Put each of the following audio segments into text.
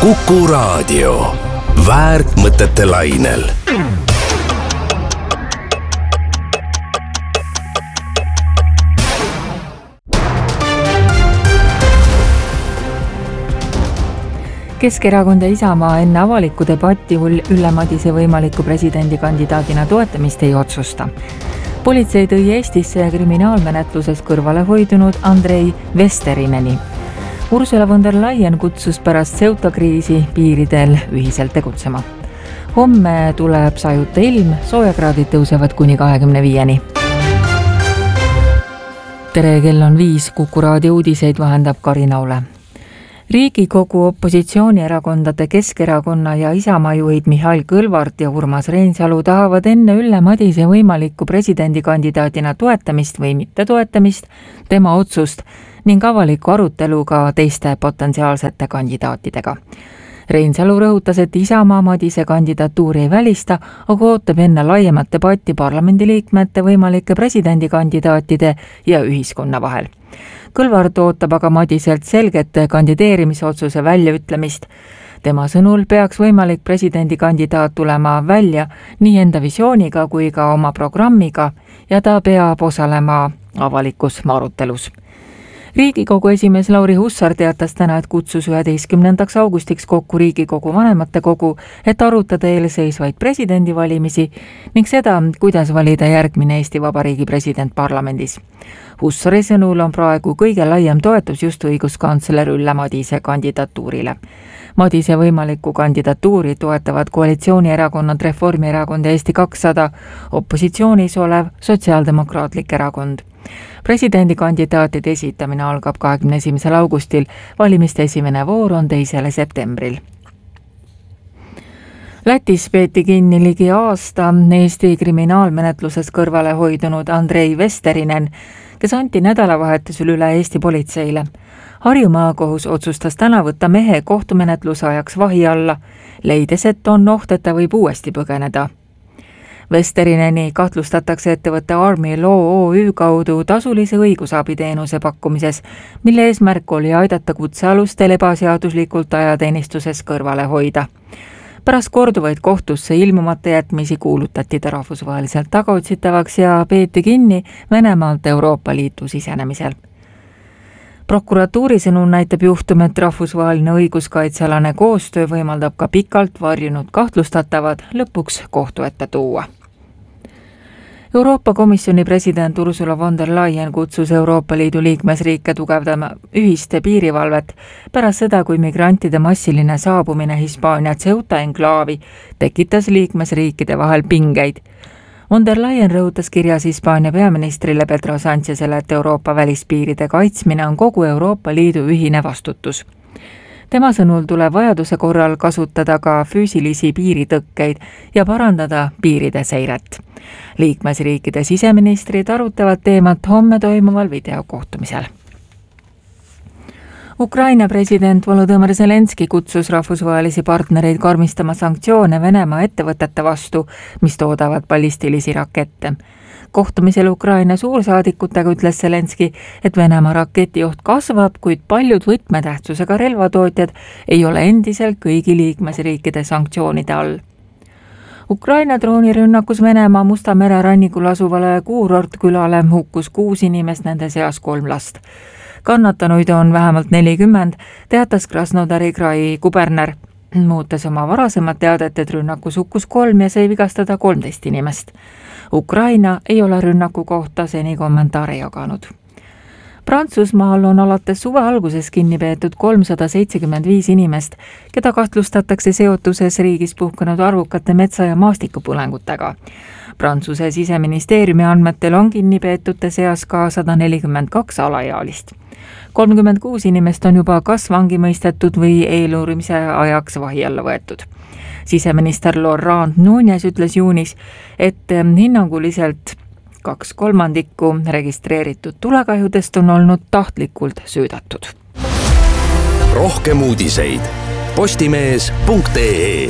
Kuku Raadio. Väärtmõtete lainel. Keskerakond ja Isamaa enne avalikku debatti Ülle Madise võimaliku presidendikandidaadina toetamist ei otsusta. Politsei tõi Eestisse kriminaalmenetluses kõrvale hoidunud Andrei Vesterineni. Ursula von der Leyen kutsus pärast Ceuta kriisi piiridel ühiselt tegutsema. Homme tuleb sajuta ilm, soojakraadid tõusevad kuni 25-ni. Tere, kell on 5, Kuku Raadio uudiseid vahendab Karina Ole. Riigikogu opositsioonierakondade Keskerakonna ja Isamaa juhid Mihhail Kõlvart ja Urmas Reinsalu tahavad enne Ülle Madise võimaliku presidendikandidaadina toetamist või mitte toetamist, tema otsust ning avaliku aruteluga teiste potentsiaalsete kandidaatidega. Reinsalu rõhutas, et Isamaa Madise kandidatuuri ei välista, aga ootab enne laiemat debatti parlamendiliikmete võimalike presidendikandidaatide ja ühiskonna vahel. Kõlvart ootab aga Madiselt selget kandideerimisotsuse väljaütlemist. Tema sõnul peaks võimalik presidendikandidaat tulema välja nii enda visiooniga kui ka oma programmiga ja ta peab osalema avalikus arutelus. Riigikogu esimees Lauri Hussar teatas täna, et kutsus 11. augustiks kokku Riigikogu vanematekogu, et arutada eelseisvaid presidendivalimisi ning seda, kuidas valida järgmine Eesti Vabariigi president parlamendis. Hussari sõnul on praegu kõige laiem toetus just õiguskantsler Ülle Madise kandidatuurile. Madise võimalikku kandidatuuri toetavad koalitsioonierakonnad Reformierakond ja Eesti 200, opositsioonis olev Sotsiaaldemokraatlik erakond. Presidendikandidaatide esitamine algab 21. augustil, valimiste esimene voor on 2. septembril. Lätis peeti kinni ligi aasta Eesti kriminaalmenetluses kõrvale hoidunud Andrei Vesterinen, kes anti nädalavahetusel üle Eesti politseile. Harju maakohus otsustas täna võtta mehe kohtumenetluse ajaks vahi alla, leides, et on oht, et ta võib uuesti põgeneda. Vesterineni kahtlustatakse ettevõtte Army Law OÜ kaudu tasulise õigusabiteenuse pakkumises, mille eesmärk oli aidata kutsealustel ebaseaduslikult ajateenistuses kõrvale hoida. Pärast korduvaid kohtusse ilmumata jätmisi kuulutati ta rahvusvaheliselt tagaotsitavaks ja peeti kinni Venemaalt Euroopa Liitu sisenemisel. Prokuratuuri sõnul näitab juhtum, et rahvusvaheline õiguskaitsealane koostöö võimaldab ka pikalt varjunud kahtlustatavad lõpuks kohtu ette tuua. Euroopa Komisjoni president Ursula von der Leyen kutsus Euroopa Liidu liikmesriike tugevdama ühiste piirivalvet pärast seda, kui migrantide massiline saabumine Hispaania Ceuta enklaavi tekitas liikmesriikide vahel pingeid. Von der Leyen rõhutas kirjas Hispaania peaministrile Pedro Sánchezele, et Euroopa välispiiride kaitsmine on kogu Euroopa Liidu ühine vastutus. Tema sõnul tuleb vajaduse korral kasutada ka füüsilisi piiritõkkeid ja parandada piiride seiret. Liikmesriikide siseministrid arutavad teemat homme toimuval videokohtumisel. Ukraina president Volodõmõr Zelenski kutsus rahvusvahelisi partnereid karmistama sanktsioone Venemaa ettevõtete vastu, mis toodavad ballistilisi rakette. Kohtumisel Ukraina suursaadikutega ütles Zelenski, et Venemaa raketioht kasvab, kuid paljud võtmetähtsusega relvatootjad ei ole endiselt kõigi liikmesriikide sanktsioonide all. Ukraina droonirünnakus Venemaa Musta mere rannikul asuvale kuurortkülale hukkus 6 inimest, nende seas 3 last. Kannatanuid on vähemalt 40, teatas Krasnodari krai kuberner. Muutes oma varasemat teadet, et rünnakus hukkus 3 ja sai vigastada 13 inimest. Ukraina ei ole rünnaku kohta seni kommentaare jaganud. Prantsusmaal on alates suve alguses kinni peetud 375 inimest, keda kahtlustatakse seotuses riigis puhkenud arvukate metsa- ja maastikupõlengutega. Prantsuse siseministeeriumi andmetel on kinni peetute seas ka 142 alaealist. 36 inimest on juba kas vangi mõistetud või eeluurimise ajaks vahi alla võetud. Siseminister Laurent Nunez ütles juunis, et hinnanguliselt 2/3 registreeritud tulekahjudest on olnud tahtlikult süüdatud. Rohkem uudiseid postimees.ee.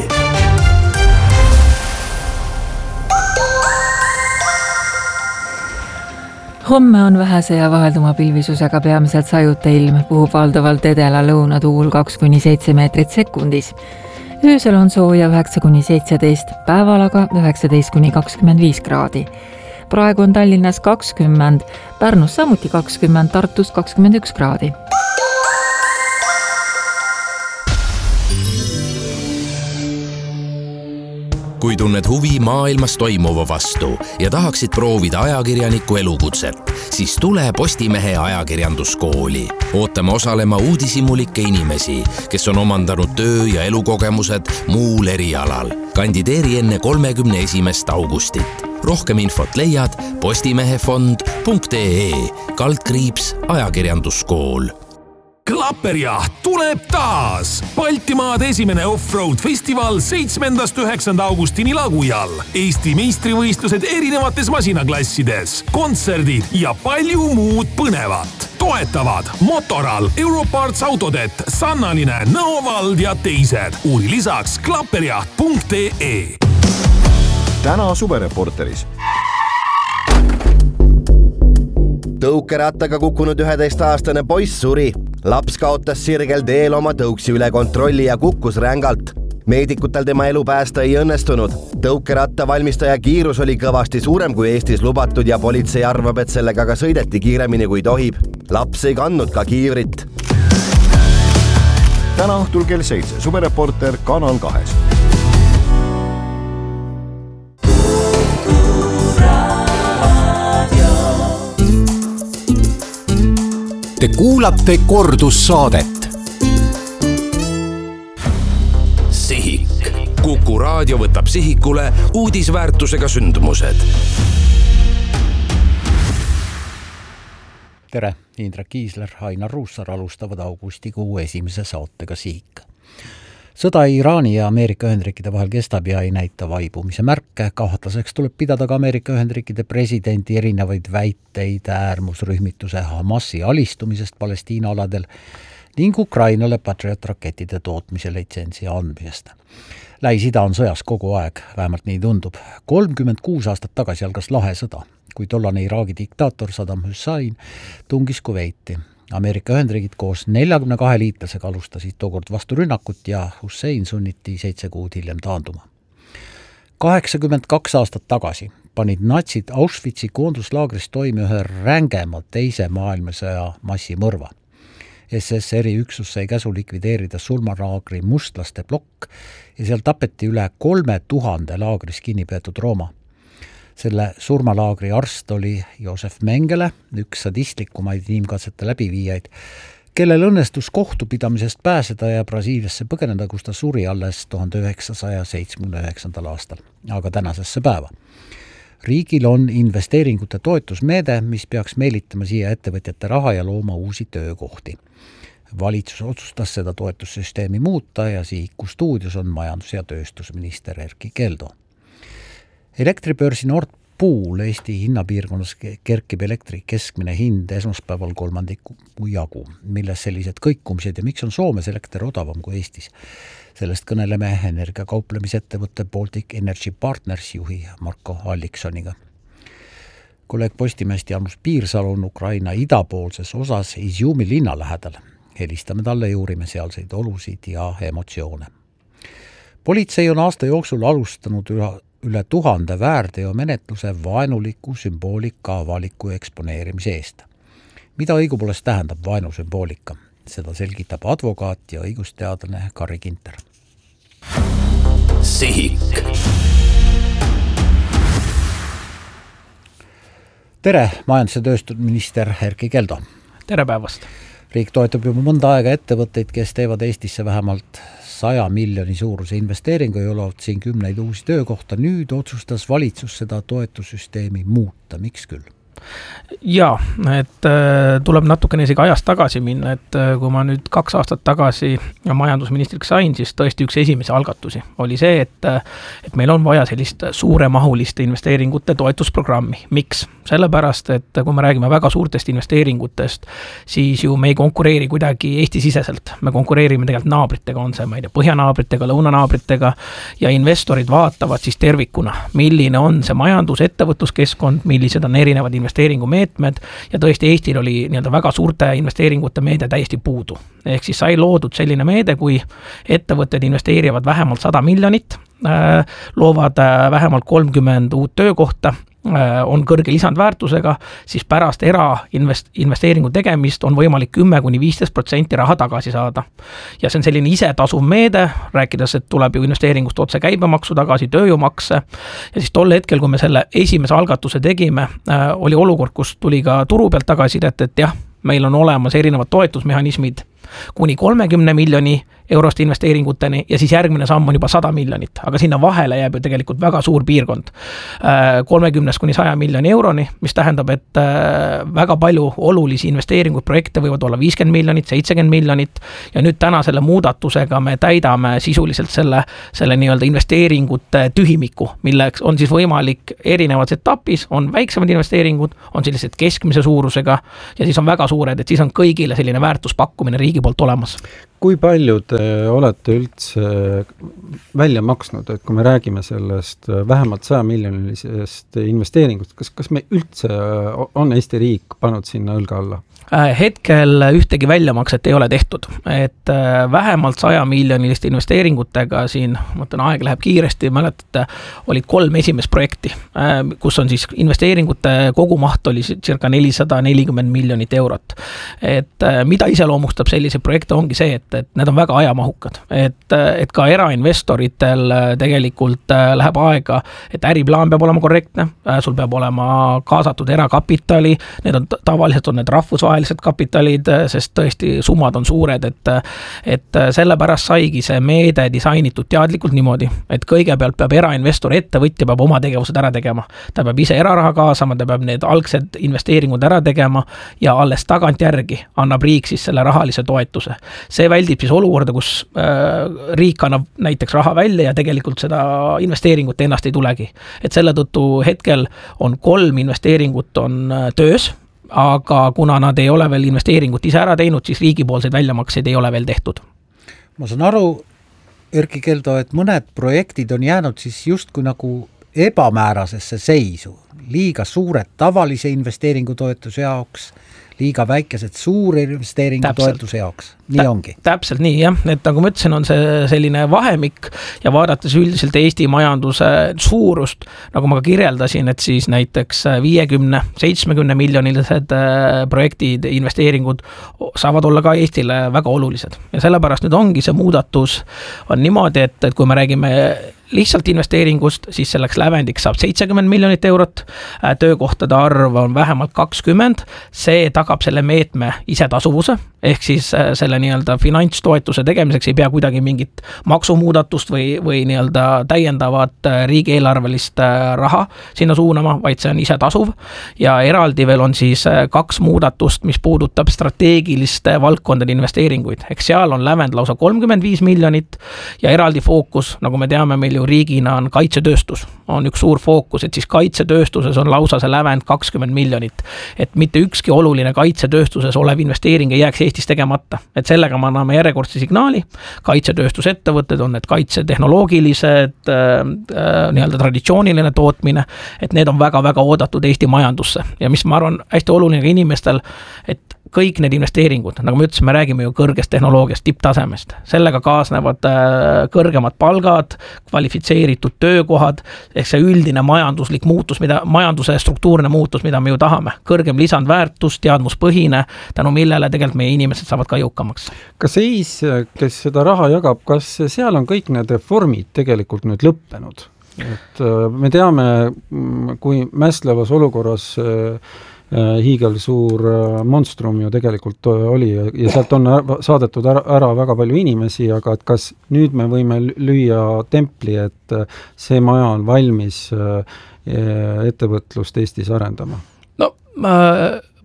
Homme on vähese ja vahelduma pilvisusega peamiselt sajuta ilm, puhub valdavalt edela lõunatuul 2-7 meetrit sekundis. Öösel on sooja 9-17, päeval aga 19-25 kraadi. Praegu on Tallinnas 20, Pärnus samuti 20, Tartus 21 kraadi. Kui tunned huvi maailmas toimuva vastu ja tahaksid proovida ajakirjaniku elukutset, siis tule Postimehe ajakirjanduskooli. Ootame osalema uudishimulikke inimesi, kes on omandanud töö- ja elukogemused muul erialal. Kandideeri enne 31. augustit. Rohkem infot leiad postimehefond.ee/ajakirjanduskool. Klapperjaht tuleb taas! Baltimaade esimene off-road festival 7.–9. augustini Lagujal. Eesti meistrivõistlused erinevates masinaklassides, kontserdid ja palju muud põnevat. Toetavad Motoral, Europarts Autodet, Sannanine, Nõovald ja teised. Uuri lisaks klapperjaht.ee. Täna suvereporteris. Tõukerattaga kukkunud 11-aastane poiss suri. Laps kaotas sirgel teel oma tõuksi üle kontrolli ja kukkus rängalt. Meedikutel tema elu päästa ei õnnestunud. Tõukeratta valmistaja kiirus oli kõvasti suurem kui Eestis lubatud ja politsei arvab, et sellega ka sõideti kiiremini kui tohib. Laps ei kandnud ka kiivrit. Täna õhtul kell 7. Suvereporter Kanal 2. Te kuulate kordussaadet. Sihik. Kuku raadio võtab sihikule uudisväärtusega sündmused. Tere, Indrek Kiisler, Ainar Ruussaar alustavad augustikuu esimese saatega Sihik. Sõda Iraani ja Ameerika Ühendriikide vahel kestab ja ei näita vaibumise märke. Kahtlaseks tuleb pidada ka Ameerika Ühendriikide presidendi erinevaid väiteid äärmusrühmituse Hamasi alistumisest Palestiina aladel ning Ukrainale Patriot-rakettide tootmise litsentsi andmisest. Lähis-Ida on sõjas kogu aeg, vähemalt nii tundub. 36 aastat tagasi algas lahe sõda, kui tollane Iraagi diktaator Saddam Hussein tungis Kuveiti. Ameerika Ühendriigid koos 42 liitlasega alustasid tookord vastu rünnakut ja Hussein sunniti 7 kuud hiljem taanduma. 82 aastat tagasi panid natsid Auschwitzi koonduslaagris toime ühe rängema teise maailmasõja massimõrva. SSR-i üksus sai käsu likvideerida surmalaagri mustlaste plokk ja seal tapeti üle 3000 laagris kinnipeetud Rooma. Selle surmalaagri arst oli Josef Mengele, üks sadistlikumaid inimkatsete läbiviijaid, kellel õnnestus kohtupidamisest pääseda ja Brasiiliasse põgeneda, kus ta suri alles 1979. aastal, aga tänasesse päeva. Riigil on investeeringute toetusmeede, mis peaks meelitama siia ettevõtjate raha ja looma uusi töökohti. Valitsus otsustas seda toetussüsteemi muuta ja Sihiku stuudios on majandus- ja tööstusminister Erkki Keldo. Elektribörsi Nord Pool Eesti hinnapiirkonnas kerkib elektri keskmine hind esmaspäeval 3% jagu, milles sellised kõikumised ja miks on Soomes elekter odavam kui Eestis. Sellest kõneleme energiakauplemisettevõtte Baltic Energy Partners juhi Marko Alliksoniga. Kolleeg Postimehest Jaanus Piirsalu on Ukraina idapoolses osas Izjumi linna lähedal. Helistame talle ja uurime sealseid olusid ja emotsioone. Politsei on aasta jooksul alustanud üle 1000 väärteomenetluse vaenuliku sümboolika avaliku eksponeerimise eest. Mida õigupoolest tähendab vaenusümboolika? Seda selgitab advokaat ja õigusteadlane Kari Kinter. Sihik. Tere, majandus- ja tööstusminister Erkki Keldo. Tere päevast. Riik toetab juba mõnda aega ettevõtteid, kes teevad Eestisse vähemalt 100 miljoni suuruse investeeringu ja olevat siin 10 uusi töökohta. Nüüd otsustas valitsus seda toetussüsteemi muuta. Miks küll? Jaa, et tuleb natukene isegi ajast tagasi minna, et kui ma nüüd 2 aastat tagasi majandusministriks sain, siis tõesti üks esimese algatusi oli see, et meil on vaja sellist suuremahuliste investeeringute toetusprogrammi. Miks? Sellepärast, et kui me räägime väga suurtest investeeringutest, siis ju me ei konkureeri kuidagi Eesti-siseselt. Me konkureerime tegelikult naabritega, on see, ma ei tea, põhjanaabritega, lõunanaabritega ja investorid vaatavad siis tervikuna, milline on see majandus, ettevõtluskeskkond, millised on erinevad investeeringud investeeringumeetmed ja tõesti Eestil oli nii-öelda väga suurte investeeringute meede täiesti puudu. Ehk siis sai loodud selline meede, kui ettevõtted investeerivad vähemalt 100 miljonit, loovad vähemalt 30 uut töökohta, on kõrge lisandväärtusega, siis pärast erainvesteeringu tegemist on võimalik 10-15% raha tagasi saada. Ja see on selline ise tasuv meede, rääkides, et tuleb ju investeeringust otse käibemaksu tagasi, tööjõumakse. Ja siis tol hetkel, kui me selle esimese algatuse tegime, oli olukord, kus tuli ka turu pealt tagasi, et jah, meil on olemas erinevad toetusmehhanismid kuni 30 miljoni eurost investeeringuteni ja siis järgmine samm on juba 100 miljonit, aga sinna vahele jääb ju tegelikult väga suur piirkond 30 kuni 100 miljoni euroni, mis tähendab, et väga palju olulisi investeeringuid, projekte võivad olla 50 miljonit, 70 miljonit ja nüüd täna selle muudatusega me täidame sisuliselt selle nii-öelda investeeringute tühimiku, milleks on siis võimalik erinevas etapis, on väiksemad investeeringud, on sellised keskmise suurusega ja siis on väga suured, et siis on kõigile selline väärtuspakkumine riigi poolt olemas. Kui palju te olete üldse välja maksnud, et kui me räägime sellest vähemalt 100 miljonilisest investeeringust, kas me üldse on Eesti riik pannud sinna õlga alla? Hetkel ühtegi väljamakset ei ole tehtud, et vähemalt 100 miljoniliste investeeringutega siin, mõtlen, aeg läheb kiiresti, mäletate, olid 3 esimest projekti, kus on siis investeeringute kogumaht oli circa 440 miljonit eurot. Et mida iseloomustab sellise projekte ongi see, et need on väga ajamahukad, et ka erainvestoritel tegelikult läheb aega, et äriplaan peab olema korrektne, sul peab olema kaasatud erakapitali, need on tavaliselt on need rahvusvahelised kapitalid, sest tõesti summad on suured, et sellepärast saigi see meede disainitud teadlikult niimoodi, et kõigepealt peab erainvestor, ettevõtja peab oma tegevused ära tegema. Ta peab ise eraraha kaasama, ta peab need algsed investeeringud ära tegema ja alles tagantjärgi annab riik siis selle rahalise toetuse. See väldib siis olukorda, kus riik annab näiteks raha välja ja tegelikult seda investeeringut ennast ei tulegi. Et selle tõttu hetkel on 3 investeeringut on töös, aga kuna nad ei ole veel investeeringut ise ära teinud, siis riigipoolseid väljamakseid ei ole veel tehtud. Ma saan aru, Erki Keldo, et mõned projektid on jäänud siis justkui nagu ebamäärasesse seisu. Liiga suured tavalise investeeringutoetuse jaoks, liiga väikesed suure investeeringutoetuse jaoks. Nii ongi. Täpselt nii, jah. Et nagu ma ütlesin, on see selline vahemik ja vaadates üldiselt Eesti majanduse suurust, nagu ma ka kirjeldasin, et siis näiteks 50-70 miljonilised projektid, investeeringud saavad olla ka Eestile väga olulised. Ja sellepärast nüüd ongi see muudatus on niimoodi, et kui me räägime lihtsalt investeeringust, siis selleks lävendiks saab 70 miljonit eurot, töökohtade arv on vähemalt 20, see tagab selle meetme ise tasuvuse, ehk siis selle nii-öelda finantstoetuse tegemiseks ei pea kuidagi mingit maksumuudatust või nii-öelda täiendavat riigieelarvelist raha sinna suunama, vaid see on ise tasuv ja eraldi veel on siis 2 muudatust, mis puudutab strateegiliste valdkondade investeeringuid, ehk seal on lävend lausa 35 miljonit ja eraldi fookus, nagu me teame, meil ju riigina on kaitsetööstus, on üks suur fookus, et siis kaitsetööstuses on lausa see lävend 20 miljonit, et mitte ükski oluline kaitsetööstuses olev investeering ei jääks Eestis tegemata, et sellega me anname järjekordse signaali, kaitsetööstusettevõtted on need kaitsetehnoloogilised, nii-öelda traditsiooniline tootmine, et need on väga-väga oodatud Eesti majandusse ja mis ma arvan hästi oluline ka inimestel, et kõik need investeeringud, nagu me ütlesime, me räägime ju kõrgest tehnoloogiast, tipptasemest. Sellega kaasnevad kõrgemad palgad, kvalifitseeritud töökohad, ehk see üldine majanduslik muutus, majanduse struktuurne muutus, mida me ju tahame. Kõrgem lisandväärtus, teadmuspõhine, tänu millele tegelikult meie inimesed saavad ka jõukamaks. Kas EIS, kes seda raha jagab, kas seal on kõik need reformid tegelikult nüüd lõppenud? Et me teame, kui mästlevas olukorras hiigelsuur monstrum ju tegelikult oli ja sealt on saadetud ära väga palju inimesi, aga et kas nüüd me võime lüüa templi, et see maja on valmis ettevõtlust Eestis arendama? No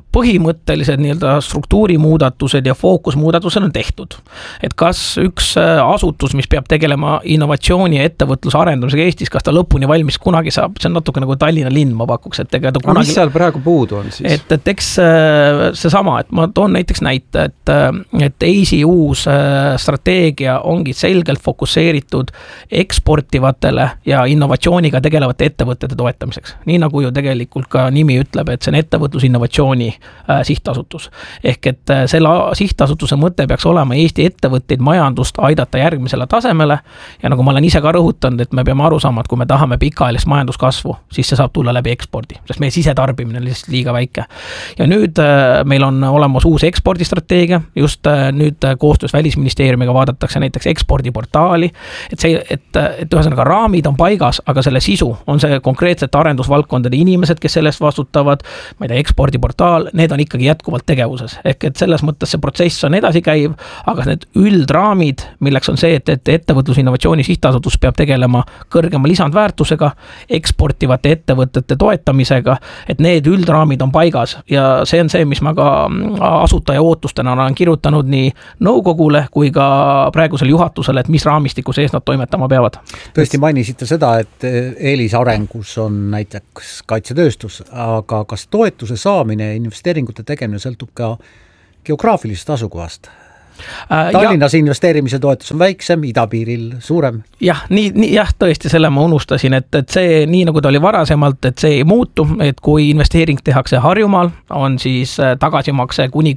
põhimõttelised nii-öelda struktuurimuudatused ja fookusmuudatused on tehtud. Et kas üks asutus, mis peab tegelema innovatsiooni ja ettevõtluse arendamisega Eestis, kas ta lõpuni valmis kunagi saab, see on natuke nagu Tallinna linn, ma pakuks, et ega ta kunagi... mis seal praegu puudu on siis? Et eks see sama, et ma toon näiteks näite, et EISi uus strateegia ongi selgelt fokusseeritud eksportivatele ja innovatsiooniga tegelevate ettevõtete toetamiseks. Nii nagu ju tegelikult ka nimi ütleb, et see on ettevõtlusinnovatsiooni sihtasutus. Ehk et selle sihtasutuse mõte peaks olema Eesti ettevõtteid majandust aidata järgmisele tasemele ja nagu ma olen ise ka rõhutanud, et me peame aru saama, et kui me tahame pikaajalist majanduskasvu, siis see saab tulla läbi ekspordi, sest meie sisetarbimine on lihtsalt liiga väike. Ja nüüd meil on olemas uus ekspordistrateegia, just nüüd koostöös Välisministeeriumiga vaadatakse näiteks ekspordiportaali, et ühesõnaga raamid on paigas, aga selle sisu on see konkreetsete arendusvaldkondade inimesed, kes sellest vastutavad, ma ei tea, ekspordiportaal, need on ikkagi jätkuvalt tegevuses. Ehk et selles mõttes see protsess on edasi käiv, aga need üldraamid, milleks on see, et ettevõtlusinnovatsiooni sihtasutus peab tegelema kõrgema lisandväärtusega, eksportivate ettevõtete toetamisega, et need üldraamid on paigas ja see on see, mis ma ka asutaja ootustena olen kirjutanud nii nõukogule kui ka praegusel juhatusele, et mis raamistiku sees nad toimetama peavad. Tõesti mainisite seda, et eelisarengus on näiteks kaitsetööstus, aga kas toetuse saamine ja investeeringute tegemine sõltub ka geograafilisest asukohast? Tallinnas investeerimise toetus on väiksem, idapiiril suurem. Jah, jah, tõesti selle ma unustasin, et see nii nagu ta oli varasemalt, et see ei muutu, et kui investeering tehakse Harjumaal, on siis tagasimakse kuni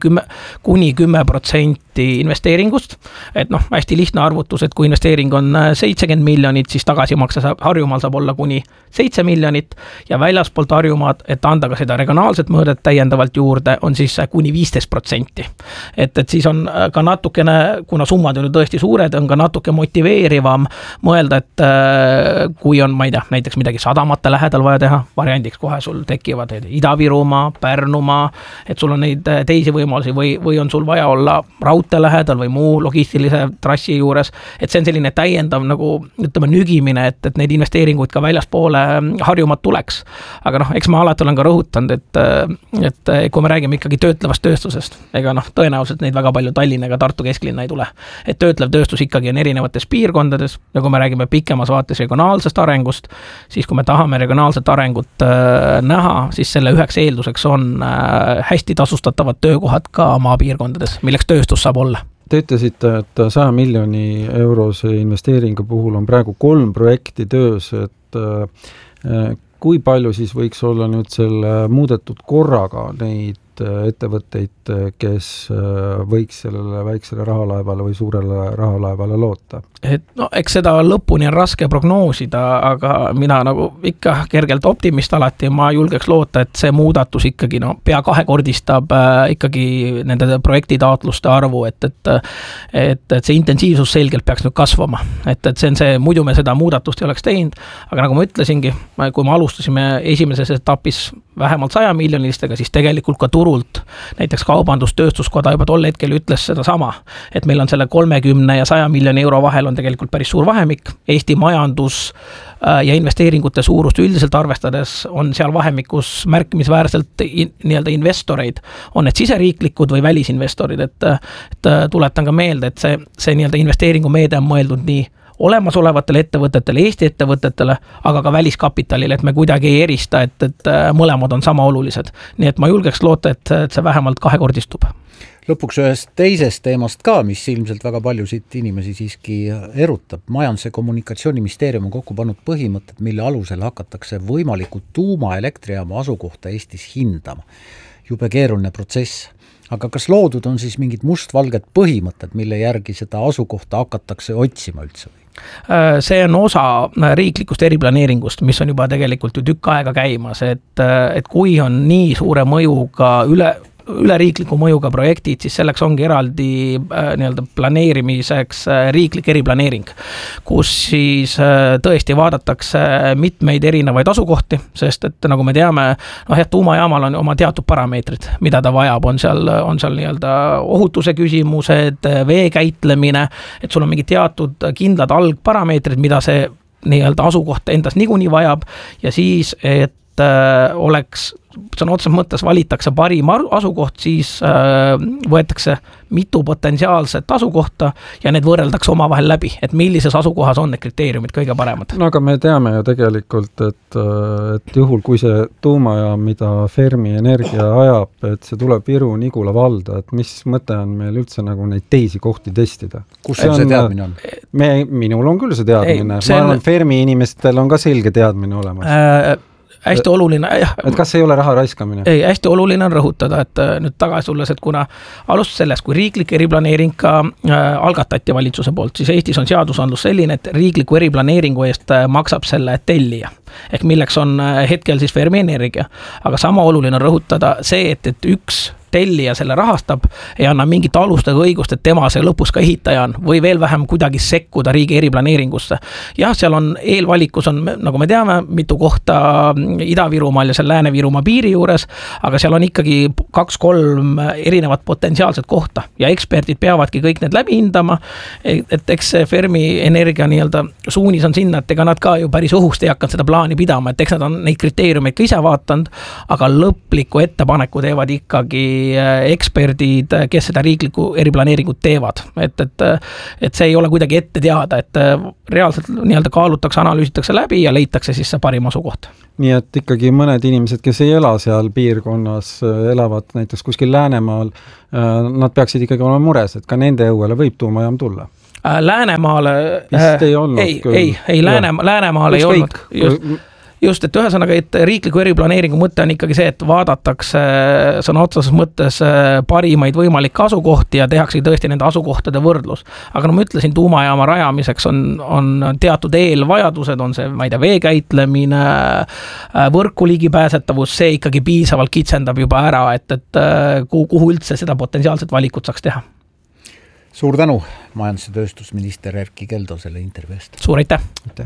10% investeeringust, et hästi lihtne arvutus, et kui investeering on 70 miljonit, siis tagasimakse Harjumaal saab olla kuni 7 miljonit ja väljaspoolt Harjumaad, et anda ka seda regionaalset mõõdet täiendavalt juurde, on siis kuni 15%. Et siis on ka natukene, kuna summad on ju tõesti suured, on ka natuke motiveerivam mõelda, et kui on, ma ei tea, näiteks midagi sadamate lähedal vaja teha, variandiks kohe sul tekivad Ida-Virumaa, Pärnumaa, et sul on neid teisi võimalusi või on sul vaja olla raudtee lähedal või muu logistilise trassi juures, et see on selline täiendav nagu, ütleme, nügimine, et neid investeeringuid ka väljaspoole Harjumaad tuleks. Aga eks ma alati olen ka rõhutanud, et kui me räägime ikkagi töötlevast tööstusest, ega tõenäoliselt neid väga palju Tallinna ega Tartu kesklinna ei tule. Et töötlev tööstus ikkagi on erinevates piirkondades ja kui me räägime pikemas vaates regionaalsest arengust, siis kui me tahame regionaalset arengut näha, siis selle üheks eelduseks on hästi tasustatavad töökohad ka maapiirkondades, milleks tööstus saab olla. Te ütlesite, et 100 miljoni eurose investeeringu puhul on praegu 3 projekti töös, et kui palju siis võiks olla nüüd selle muudetud korraga neid ettevõtteid, kes võiks sellele väiksele rahalaevale või suurele rahalaevale loota? Eks seda lõpuni on raske prognoosida, aga mina nagu ikka kergelt optimist alati, ma julgeks loota, et see muudatus ikkagi pea kahekordistab ikkagi nende projektitaotluste arvu, et see intensiivsus selgelt peaks nüüd kasvama. Et see on see, muidu me seda muudatust ei oleks teinud, aga nagu ma ütlesingi, kui me alustasime esimeses etapis vähemalt 100 miljonilistega, siis tegelikult ka turult, näiteks Kaubandus-Tööstuskoda juba tol hetkel ütles seda sama, et meil on selle 30 ja 100 miljoni euro vahel on tegelikult päris suur vahemik. Eesti majandus ja investeeringute suurust üldiselt arvestades on seal vahemikus märkimisväärselt nii-öelda investoreid, on need siseriiklikud või välisinvestorid, et tuletan ka meelde, et see nii-öelda investeeringumeede on mõeldud nii olemasolevatele ettevõtetele, Eesti ettevõtetele, aga ka väliskapitalile, et me kuidagi ei erista, et mõlemad on sama olulised. Nii et ma julgeks loota, et see vähemalt kahekordistub. Lõpuks ühest teisest teemast ka, mis ilmselt väga paljusid inimesi siiski erutab. Majandus- ja kommunikatsiooniministeerium on kokku pannud põhimõtted, mille alusel hakatakse võimalikult tuumaelektrijaama asukohta Eestis hindama. Jube keeruline protsess. Aga kas loodud on siis mingid mustvalged põhimõtted, mille järgi seda asukohta hakatakse otsima üldse? See on osa riiklikust eriplaneeringust, mis on juba tegelikult ju tükk aega käimas, et kui on nii suure mõjuga üleriikliku mõjuga projektid, siis selleks ongi eraldi nii-öelda planeerimiseks riiklik eriplaneering, kus siis tõesti vaadatakse mitmeid erinevaid asukohti, sest et nagu me teame, tuumajaamal on oma teatud parameetrid, mida ta vajab, on seal nii-öelda ohutuse küsimused, vee käitlemine, et sul on mingi teatud kindlad algparameetrid, mida see nii-öelda asukoht endas niikuinii vajab ja siis, et oleks sõna otseses mõttes valitakse parim asukoht, siis võetakse mitu potentsiaalset asukohta ja need võrreldakse omavahel läbi, et millises asukohas on need kriteeriumid kõige paremad. No aga me teame ju tegelikult, et juhul, kui see tuumajaam, mida Fermi Energia ajab, et see tuleb Viru-Nigula valda, et mis mõte on meil üldse nagu neid teisi kohti testida? Kus see teadmine on? Minul on küll see teadmine. Ma arvan, Fermi inimestel on ka selge teadmine olemas. Hästi oluline, et kas ei ole raha raiskamine? Ei, hästi oluline on rõhutada, et nüüd tagasi tulles, et kuna alustus sellest, kui riiklik eriplaneering ka algatati valitsuse poolt, siis Eestis on seadusandlus selline, et riikliku eriplaneeringu eest maksab selle tellija. Ehk milleks on hetkel siis Fermi Energia. Aga sama oluline on rõhutada see, et üks tellija selle rahastab, ei anna mingit alustega õigust, et tema see lõpus ka ehitaja on, või veel vähem kuidagi sekkuda riigi eriplaneeringusse. Jah, seal on eelvalikus on, nagu me teame, mitu kohta Ida-Virumaal ja seal Lääne-Virumaa piiri juures, aga seal on ikkagi 2-3 erinevat potentsiaalset kohta ja eksperdid peavadki kõik need läbi hindama, et eks Fermi Energia nii-öelda suunis on sinna, et ega nad ka ju päris õhust ei hakanud seda plaani pidama, et eks nad on neid kriteeriumeid ka ise vaatanud, aga lõpliku ettepaneku teevad ikkagi eksperdid, kes seda riiklikku eriplaneeringut teevad. Et see ei ole kuidagi ette teada, et reaalselt nii-öelda kaalutakse, analüüsitakse läbi ja leitakse siis see parim asukoht. Nii et ikkagi mõned inimesed, kes ei ela seal piirkonnas, elavad näiteks kuskil Läänemaal, nad peaksid ikkagi olema mures, et ka nende õuele võib tuumajaam tulla. Läänemaale vist ei olnud ei Läänemaale ei olnud just, et ühesõnaga, et riikliku eriplaneeringu mõte on ikkagi see, et vaadatakse sõna otseses mõttes parimaid võimalikke asukohti ja tehakse tõesti nende asukohtade võrdlus. Aga no ma ütlesin, tuumajaama rajamiseks on teatud eelvajadused, on see, ma ei tea, veekäitlemine, võrku ligipääsetavus, see ikkagi piisavalt kitsendab juba ära, et kuhu üldse seda potentsiaalset valikut saaks teha. Suur tänu, majandus- ja tööstusminister Erkki Keldo selle intervjuust. Suur aitäh!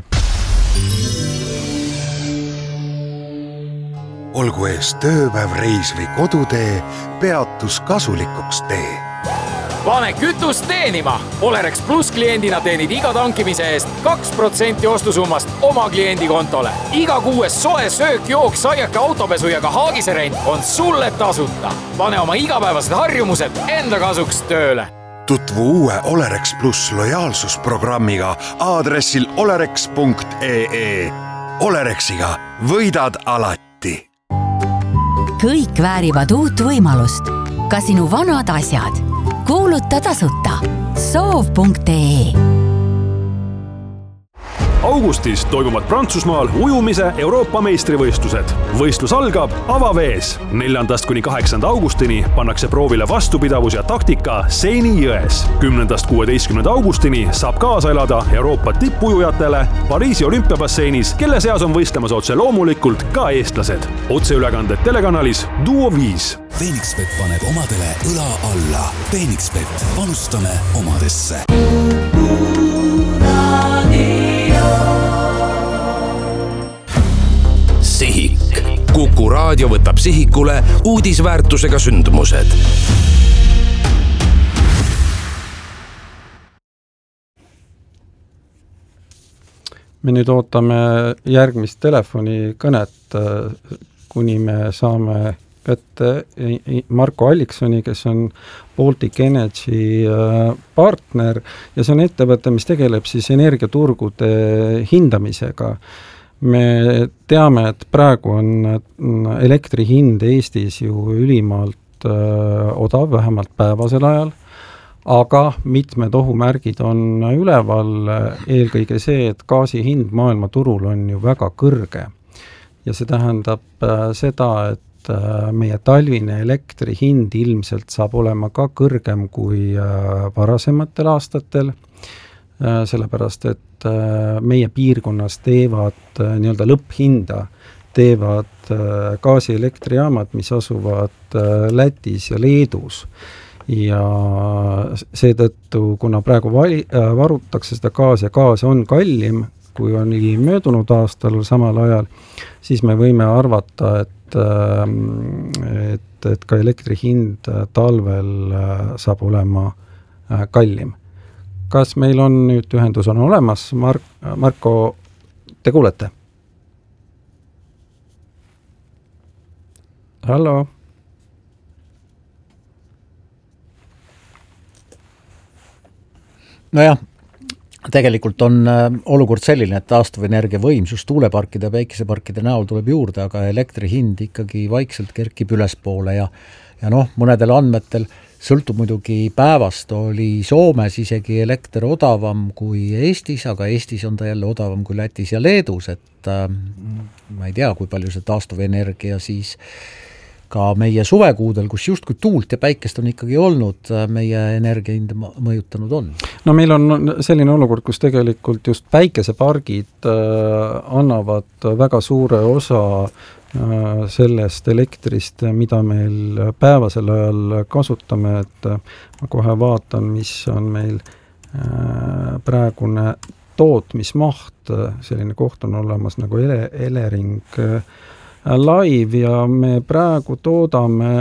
Olgu ees tööpäev, reis või kodutee, peatus kasulikuks tee. Pane kütust teenima! Olerex Plus kliendina teenid iga tankimise eest 2% ostusummast oma kliendi kontole. Iga kuues soe söök, jook, saiake, autopesu ja ka haagiserent on sulle tasuta. Pane oma igapäevased harjumused enda kasuks tööle. Tutvu uue Olerex Plus lojaalsusprogrammiga aadressil olerex.ee. Olerexiga võidad alati. Kõik väärivad uut võimalust. Ka sinu vanad asjad. Kuuluta tasuta. Soov.ee. Augustis toimuvad Prantsusmaal ujumise Euroopa meistrivõistlused. Võistlus algab avavees. 4.–8. augustini pannakse proovile vastupidavus ja taktika Seini jões. 10.–16. augustini saab kaasa elada Euroopa tippujujatele Pariisi olümpiabasseinis, kelle seas on võistlemas otse loomulikult ka eestlased. Otseülekanded telekanalis Duo 5. Phoenixbet paneb omadele õla alla. Phoenixbet, panustame omadesse. Sihik. Kuku raadio võtab sihikule uudisväärtusega sündmused. Me nüüd ootame järgmist telefonikõnet, kuni me saame kätte Marko Alliksoni, kes on Baltic Energy partner ja see on ettevõte, mis tegeleb siis energiaturgude hindamisega. Me teame, et praegu on elektri hind Eestis ju ülimalt odav, vähemalt päevasel ajal, aga mitmed ohumärgid on üleval, eelkõige see, et gaasi hind maailmaturul on ju väga kõrge. Ja see tähendab seda, et meie talvine elektri hind ilmselt saab olema ka kõrgem kui varasematel aastatel, sellepärast, et meie piirkonnas teevad nii-öelda lõpphinda, teevad gaasielektrijaamad, mis asuvad Lätis ja Leedus. Ja seetõttu, kuna praegu varutakse seda gaas ja gaas on kallim, kui on möödunud aastal samal ajal, siis me võime arvata, et ka elektri hind talvel saab olema kallim. Kas meil on nüüd ühendus on olemas? Marko, te kuulete? Hallo. Nojah, tegelikult on olukord selline, et taastuvenergia võimsus tuuleparkide ja päikeseparkide näol tuleb juurde, aga elektri hind ikkagi vaikselt kerkib ülespoole ja mõnedel andmetel sõltub muidugi päevast, oli Soomes isegi elekter odavam kui Eestis, aga Eestis on ta jälle odavam kui Lätis ja Leedus, et ma ei tea, kui palju see taastuvenergia siis ka meie suvekuudel, kus justkui tuult ja päikest on ikkagi olnud, meie energiahinda mõjutanud on. No meil on selline olukord, kus tegelikult just päikesepargid annavad väga suure osa sellest elektrist, mida meil päevasel ajal kasutame, et ma kohe vaatan, mis on meil praegune tootmismaht, selline koht on olemas nagu Elering Live ja me praegu toodame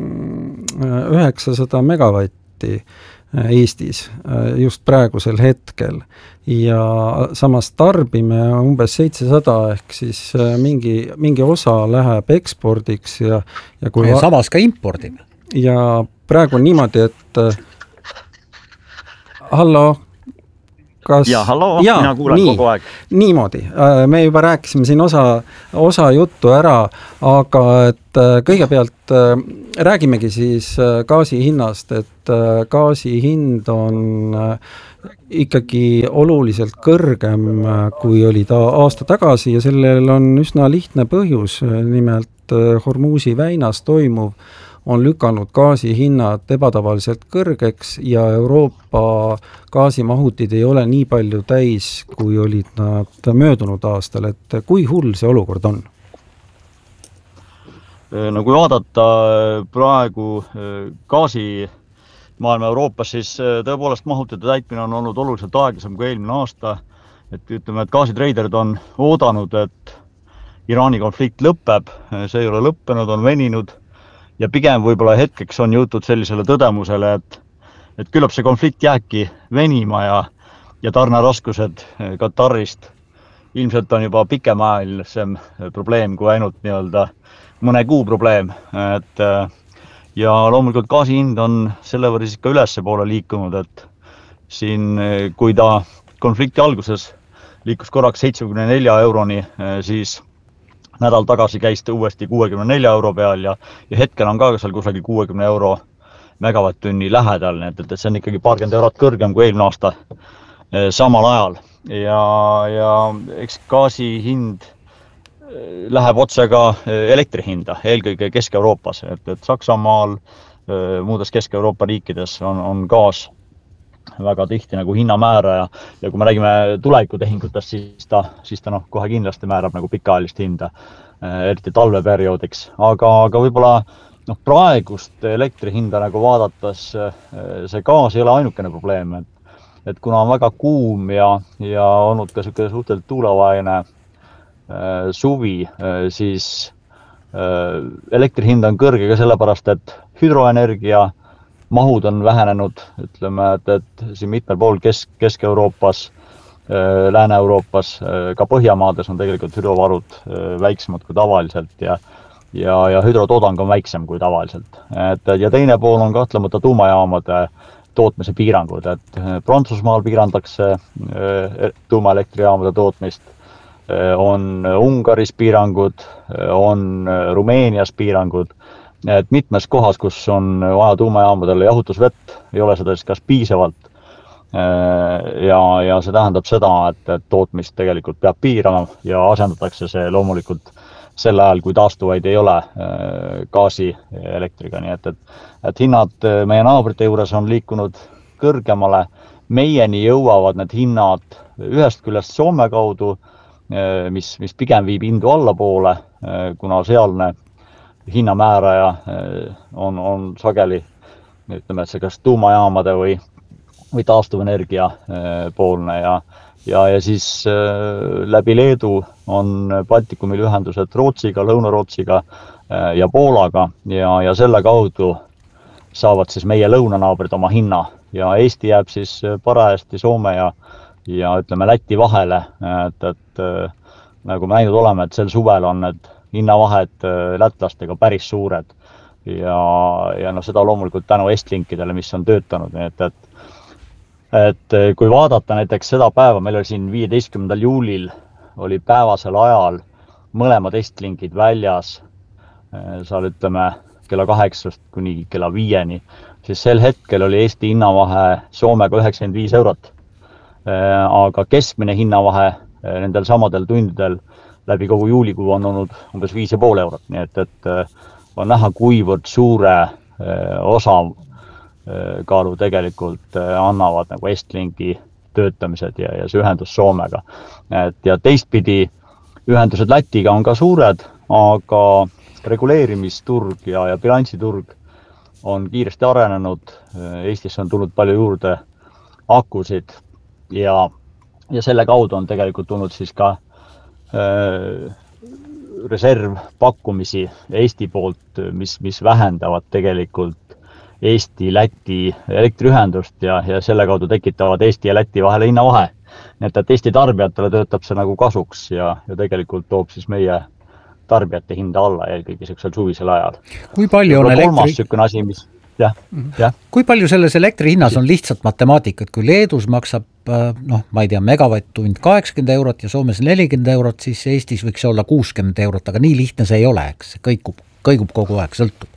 900 megavatti Eestis just praegusel hetkel ja samas tarbime umbes 700 ehk siis mingi osa läheb ekspordiks ja kui samas ka impordime. Ja praegu on niimoodi, et hallo, ja hallo, mina kuulen kogu aeg. Niimoodi, me juba rääkisime siin osa juttu ära, aga et kõigepealt räägimegi siis gaasi hinnast, et gaasi hind on ikkagi oluliselt kõrgem, kui oli ta aasta tagasi ja sellel on üsna lihtne põhjus, nimelt Hormuzi väinas toimuv on lükanud gaasi hinnad ebatavaliselt kõrgeks ja Euroopa gaasimahutid ei ole nii palju täis, kui olid nad möödunud aastal, et kui hull see olukord on? No kui vaadata praegu gaasi maailma Euroopas, siis tõepoolest mahutite täitmine on olnud oluliselt aeglasem kui eelmine aasta, et ütleme, et gaasitreiderid on oodanud, et Iraani konflikt lõpeb, see ei ole lõppenud, on veninud ja pigem võib-olla hetkeks on jõutud sellisele tõdemusele, et küllap see konflikt jääbki venima ja tarneraskused Katarist ilmselt on juba pikemaajalisem probleem kui ainult nii-öelda mõne kuu probleem. Ja loomulikult gaasi hind on selle võrra siis ka ülesse poole liikunud, et siin kui ta konflikti alguses liikus korraks 74 euroni, siis nädal tagasi käis ta uuesti 64 euro peal ja hetkel on ka seal kusagil 60 euro megavatt-tunni lähedal, et see on ikkagi paarkümmend eurot kõrgem kui eelmine aasta samal ajal. Ja eks gaasi hind läheb otse ka elektri hinda, eelkõige Kesk-Euroopas, et Saksamaal, muudes Kesk-Euroopa riikides on gaas väga tihti nagu hinnamääraja ja kui me räägime tulevikutehingutest, siis ta kohe kindlasti määrab nagu pikaajalist hinda, eriti talveperioodiks. Aga võib-olla praegust elektri hinda nagu vaadates see gaas ei ole ainukene probleem, et kuna on väga kuum ja olnud ka suhteliselt tuulevaene suvi, siis elektri hind on kõrge ka sellepärast, et hüdroenergia mahud on vähenenud, ütleme, et siin mitmel pool Kesk-Euroopas, Lääne-Euroopas, ka Põhjamaades on tegelikult hüdrovarud väiksemad kui tavaliselt ja hüdrotoodang on väiksem kui tavaliselt. Ja teine pool on kahtlemata tuumajaamade tootmise piirangud, et Prantsusmaal piirandakse tuumaelektrijaamade tootmist, on Ungaris piirangud, on Rumeenias piirangud, et mitmes kohas, kus on vaja tuumajaamadele jahutusvett, ei ole seda siis kas piisavalt ja see tähendab seda, et tootmist tegelikult peab piirama ja asendatakse see loomulikult sel ajal, kui taastuvaid ei ole gaasielektriga, nii et hinnad meie naabrite juures on liikunud kõrgemale, meieni jõuavad need hinnad ühest küljest Soome kaudu, mis pigem viib hindu allapoole, kuna sealne hinnamääraja on sageli, ütleme, et see kas tuumajaamade või taastuvenergia poolne ja siis läbi Leedu on Baltikumil ühendused Rootsiga, Lõuna-Rootsiga ja Poolaga ja selle kaudu saavad siis meie lõunanaabrid oma hinna ja Eesti jääb siis parajasti Soome ja ütleme Läti vahele, et nagu me näinud oleme, et sel suvel on need hinnavahed lätlastega päris suured ja no seda loomulikult tänu Estlinkidele, mis on töötanud, nii et kui vaadata näiteks seda päeva, meil oli siin 15. juulil oli päevasel ajal mõlemad Estlinkid väljas, seal ütleme kella 8 kuni kella 5, siis sel hetkel oli Eesti hinnavahe Soomega 95 eurot. Aga keskmine hinnavahe nendel samadel tundidel läbi kogu juulikuu on olnud umbes 5,5 eurot, nii et on näha, kuivõrd suure osa kaalu tegelikult annavad nagu Estlinki töötamised ja see ühendus Soomega. Ja teistpidi ühendused Lätiga on ka suured, aga reguleerimisturg ja bilansiturg on kiiresti arenenud. Eestisse on tulnud palju juurde akusid ja selle kaudu on tegelikult tulnud siis ka reservpakkumisi Eesti poolt, mis vähendavad tegelikult Eesti-Läti elektriühendust ja selle kaudu tekitavad Eesti ja Läti vahele hinnavahe. Nii et Eesti tarbijatele töötab see nagu kasuks ja tegelikult toob siis meie tarbijate hinda alla eelkõige sellisel suvisel ajal. Kui palju on asi, mis... Kui palju selles elektri hinnas on lihtsalt matemaatikat, kui Leedus maksab, ma ei tea, megavatt-tund 80 eurot ja Soomes 40 eurot, siis Eestis võiks olla 60 eurot, aga nii lihtne see ei ole, eks see kõigub kogu aeg, sõltub.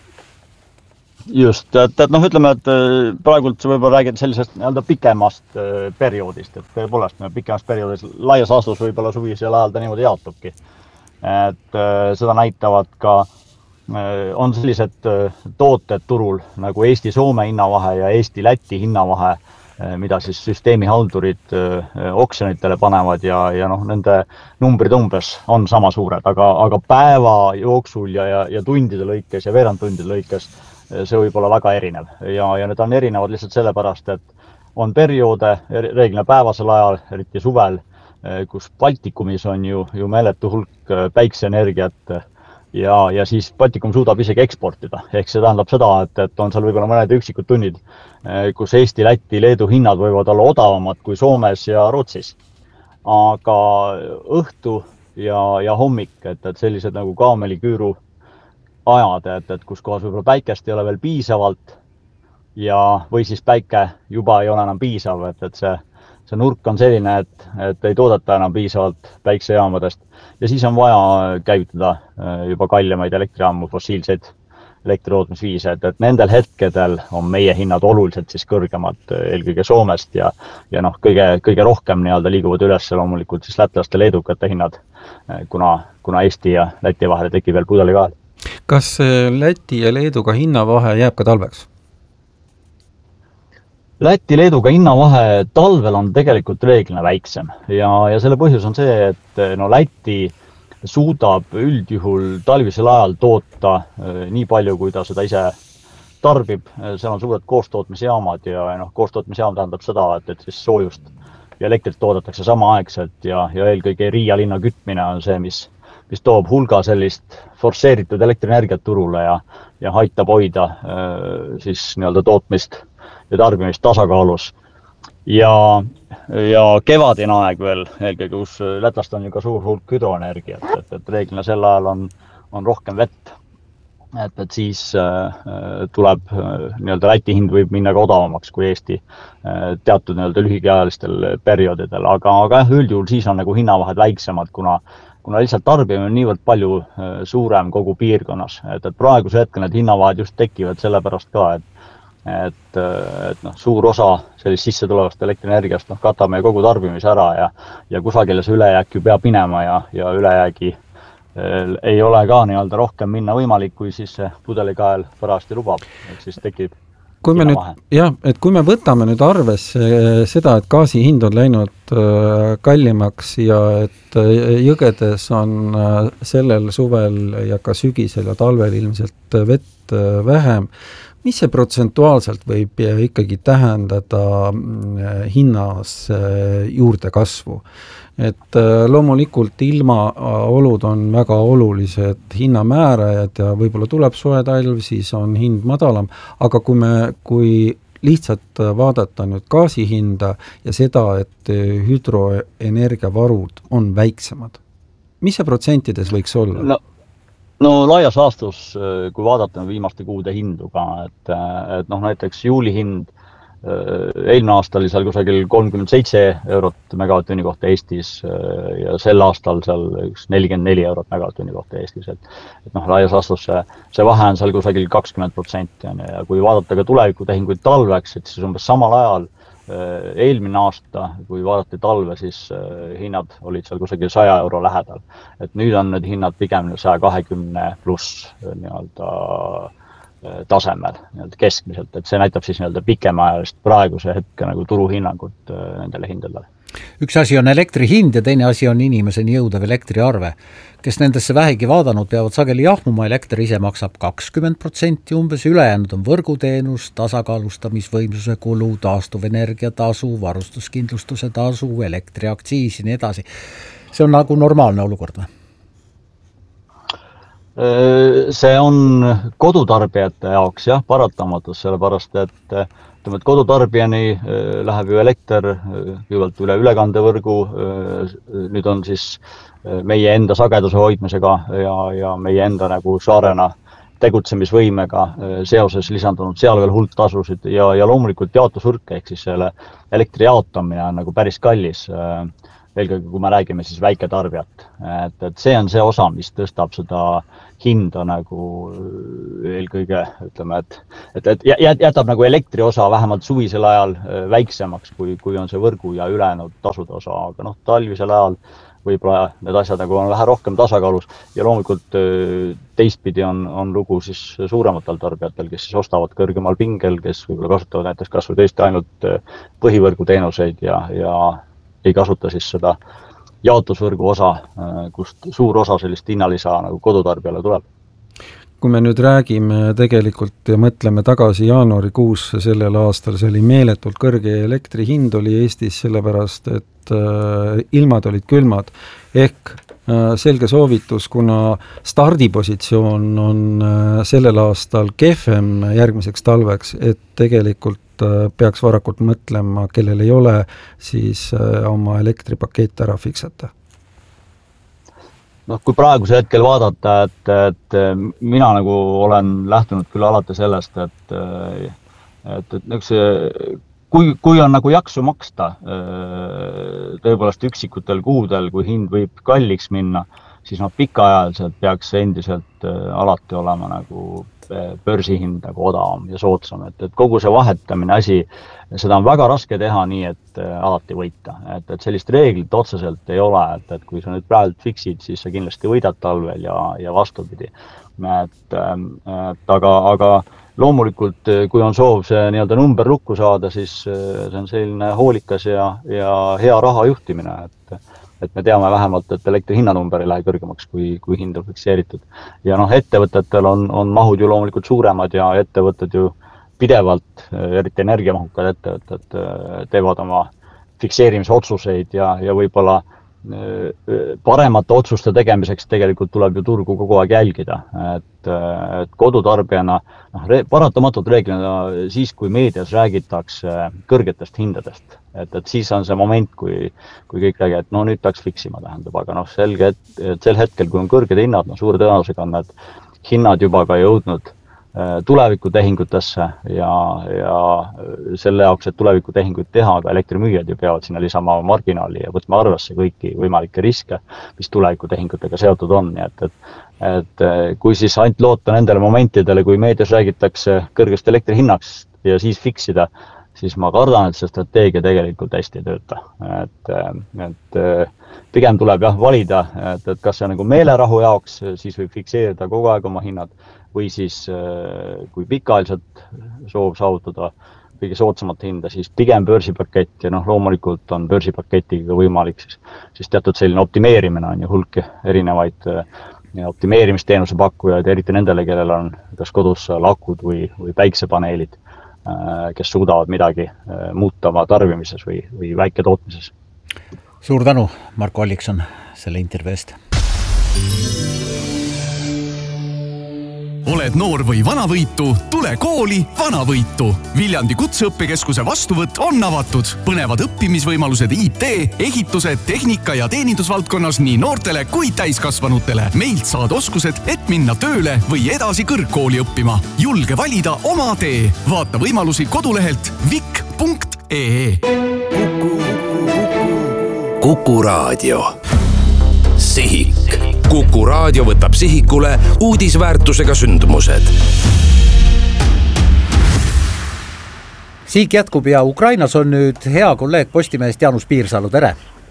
Just, ütleme, et praegult sa võib-olla räägid sellisest pikemast perioodist, et tõepoolest pikemast perioodist laias laastus võib-olla suvisel ajal ta niimoodi jaotubki. Et seda näitavad ka on sellised tooted turul nagu Eesti-Soome hinnavahe ja Eesti-Läti hinnavahe, mida siis süsteemihaldurid oksjonitele panevad ja nende numbrid umbes on sama suured, aga päeva jooksul ja tundide lõikes ja veerandtundide lõikes see võib olla väga erinev ja need on erinevad lihtsalt sellepärast, et on perioode reeglina päevasel ajal, eriti suvel, kus Baltikumis on ju meeletu hulk päikseenergiat ja siis Baltikum suudab isegi eksportida. Ehk see tähendab seda, et on seal võib-olla mõned üksikud tunnid, kus Eesti, Läti, Leedu hinnad võivad olla odavamad kui Soomes ja Rootsis. Aga õhtu ja hommik, et sellised nagu kaameliküüru ajad, et kus kohas võib-olla päikest ei ole veel piisavalt või siis päike juba ei ole enam piisav, et see nurk on selline, et ei toodata enam piisavalt päiksejaamadest ja siis on vaja käivitada juba kallimaid elektrijaamu, fossiilseid elektritootmisviise, et nendel hetkedel on meie hinnad oluliselt siis kõrgemad eelkõige Soomest ja kõige rohkem liiguvad üles loomulikult siis lätlaste leedukate hinnad, kuna Eesti ja Läti vahele tekib veel pudelikael. Kas Läti ja Leeduga hinnavahe jääb ka talveks? Läti-Leeduga hinnavahe talvel on tegelikult reeglina väiksem ja selle põhjus on see, et Läti suudab üldjuhul talvisel ajal toota nii palju, kui ta seda ise tarbib. Seal on suured koostootmisjaamad ja koostootmisjaam tähendab seda, et siis soojust ja elektrit toodetakse samaaegselt ja eelkõige Riia linna kütmine on see, mis toob hulga sellist forsseeritud elektrienergiat turule ja aitab hoida siis tootmist ja tarbimist tasakaalus. Ja kevadine aeg veel, eelkõige, kus Lätlast on ju ka suur hulk hüdroenergiat, et reeglina sel ajal on rohkem vett. Et siis tuleb Läti hind võib minna ka odavamaks kui Eesti teatud lühikeajalistel perioodidel, aga üldjuhul siis on nagu hinnavahed väiksemad, kuna lihtsalt tarbimine on niivõrd palju suurem kogu piirkonnas. Et praeguse hetkel need hinnavahed just tekivad sellepärast ka, et suur osa sellist sisse tulevast elektrienergiast katab meie kogu tarbimise ära ja kusagile see ülejääk ju peab minema ja ülejäägi ei ole ka rohkem minna võimalik, kui siis see pudelikael pärast lubab, et siis tekib kui me võtame nüüd arvesse seda, et gaasi hind on läinud kallimaks ja et jõgedes on sellel suvel ja ka sügisel ja talvel ilmselt vett vähem, mis see protsentuaalselt võib ikkagi tähendada hinnas juurde kasvu? Et loomulikult ilmaolud on väga olulised hinnamäärajad ja võib-olla tuleb soe talv, siis on hind madalam, aga kui lihtsalt vaadata nüüd gaasi hinda ja seda, et hüdroenergiavarud on väiksemad, mis see protsentides võiks olla? No laias laastus, kui vaadata viimaste kuude hindu ka, et näiteks juuli hind eelmine aasta oli seal kusagil 37 eurot megavatt-tunni kohta Eestis ja sel aastal seal 44 eurot megavatt-tunni kohta Eestis. Et laias laastus see vahe on seal kusagil 20%. Ja kui vaadata ka tulevikutehinguid talveks, et siis umbes samal ajal eelmine aasta, kui vaadati talve, siis hinnad olid seal kusagil 100 euro lähedal. Et nüüd on need hinnad pigem 120 pluss tasemel keskmiselt, et see näitab siis pikemaajalist praeguse hetke turuhinnangut nendele hindadele. Üks asi on elektri hind ja teine asi on inimeseni jõudav elektriarve. Kes nendesse vähegi vaadanud, peavad sageli jahmuma, elekter ise maksab 20% umbes, ülejäänud on võrguteenus, tasakaalustamisvõimsuse kulu, taastuvenergia tasu, varustuskindlustuse tasu, elektriaktsiis ja nii edasi. See on nagu normaalne olukord või? See on kodutarbijate jaoks paratamatus, sellepärast et kodutarbijani läheb ju elekter kõigepealt üle ülekandevõrgu, nüüd on siis meie enda sageduse hoidmisega ja meie enda saarena tegutsemisvõimega seoses lisandunud seal veel hulk tasusid ja loomulikult jaotusvõrk ehk siis selle elektri jaotamine on päris kallis. Eelkõige, kui me räägime siis väiketarbijat. Et see on see osa, mis tõstab seda hinda eelkõige, ütleme, et jätab elektri osa vähemalt suvisel ajal väiksemaks, kui on see võrgu ja ülejäänud tasude osa, aga talvisel ajal võib-olla need asjad on vähe rohkem tasakaalus ja loomulikult teistpidi on lugu siis suurematel tarbijatel, kes siis ostavad kõrgemal pingel, kes võib-olla kasutavad näiteks kas või tõesti ainult põhivõrgu teenuseid ja ei kasuta siis seda jaotusvõrgu osa, kust suur osa sellist hinnalisa kodutarbijale tuleb. Kui me nüüd räägime tegelikult ja mõtleme tagasi jaanuarikuusse sellel aastal, see oli meeletult kõrge elektri hind oli Eestis sellepärast, et ilmad olid külmad. Ehk selge soovitus, kuna stardipositsioon on sellel aastal kehvem järgmiseks talveks, et tegelikult peaks varakult mõtlema, kellel ei ole, siis oma elektripakett ära fiksata. Kui praeguse hetkel vaadata, et mina olen lähtunud küll alati sellest, et kui on jaksu maksta tõepoolest üksikutel kuudel, kui hind võib kalliks minna, siis pikaajaliselt peaks endiselt alati olema börsihind odavam ja soodsam, et kogu see vahetamine asi, seda on väga raske teha nii, et alati võita, et sellist reeglit otseselt ei ole, et kui sa nüüd praegu fiksid, siis sa kindlasti võidad talvel ja vastupidi. Aga loomulikult, kui on soov see number lukku saada, siis see on selline hoolikas ja hea raha juhtimine, et me teame vähemalt, et elektri hinnanumber ei lähe kõrgemaks, kui hind on fikseeritud. Ja ettevõtetel on mahud ju loomulikult suuremad ja ettevõtted ju pidevalt, eriti energiamahukad ettevõtted, teevad oma fikseerimisotsuseid ja võib-olla paremate otsuste tegemiseks tegelikult tuleb ju turgu kogu aeg jälgida, et kodutarbijana paratamatult reeglina siis, kui meedias räägitakse kõrgetest hindadest, et siis on see moment, kui kõik räägivad, et nüüd peaks fiksima, tähendab, aga selge, et sel hetkel, kui on kõrged hinnad, suure tõenäosusega on need hinnad juba ka jõudnud tulevikutehingutesse ja selle jaoks, et tulevikutehingud teha, aga elektrimüüjad ju peavad sinna lisama marginaali ja võtma arvesse kõiki võimalikke riske, mis tulevikutehingutega seotud on. Et kui siis ainult loota nendele momentidele, kui meedias räägitakse kõrgest elektri hinnaks ja siis fiksida, siis ma kardan, et see strateegia tegelikult hästi ei tööta. Et pigem tuleb valida, et kas see meelerahu jaoks, siis võib fikseerida kogu aeg oma hinnad, või siis kui pikaajaliselt soov saavutada kõige soodsamat hinda, siis pigem börsipakett ja loomulikult on börsipaketiga võimalik siis teatud selline optimeerimine on ju hulk erinevaid optimeerimisteenuse pakkujaid, eriti nendele, kellel on kas kodus lakud või päiksepaneelid, kes suudavad midagi muuta oma tarbimises või väiketootmises. Suur tänu, Marko Allikson, selle intervjuu eest. oled noor või vanavõitu, tule kooli Vanavõitu. Viljandi Kutseõppekeskuse vastuvõtt on avatud. Põnevad õppimisvõimalused IT, ehituse, tehnika ja teenindusvaldkonnas nii noortele kui täiskasvanutele. Meilt saad oskused, et minna tööle või edasi kõrgkooli õppima. Julge valida oma tee. Vaata võimalusi kodulehelt vik.ee. Kuku Raadio. Sihik. Kuku Raadio võtab sihikule uudisväärtusega sündmused. Sihik jätkub ja Ukrainas on nüüd hea kolleeg Postimehest Jaanus Piirsalu, tere!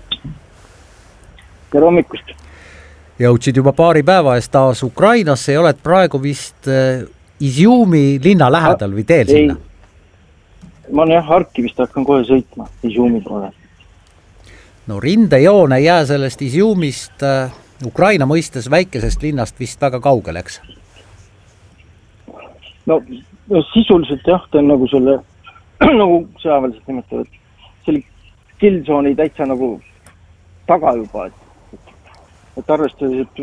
Tere hommikust! Jõudsid juba paari päeva eest taas Ukrainasse ja oled praegu vist Izjumi linna lähedal või teel sinna? Ma olen Harkivist, hakkan kohe sõitma Izjumi poole. No rindejoon ei jää sellest Izjumist Ukraina mõistes väikesest linnast vist väga kaugel, eks? No sisuliselt jah, ta on nagu selle, nagu sõjaväeliselt nimetavad, selle killzooni täitsa nagu taga juba, et arvestades,